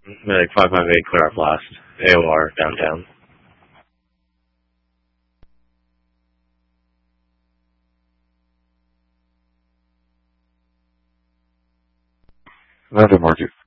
Like 558 clear off last. AOR downtown. Vendor market.